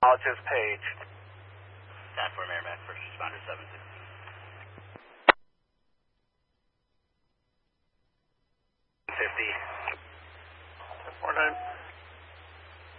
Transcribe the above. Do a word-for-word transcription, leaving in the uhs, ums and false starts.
Acknowledges Page. ten four Merrimack, first responder seven six. fifty. ten four nine.